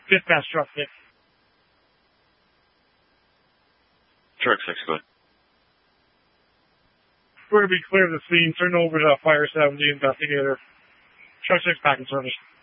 Dispatch truck 6. Truck 6, go ahead. We're going to be clear of the scene. Turn over to Fire 70 investigator. Truck 6 back in service.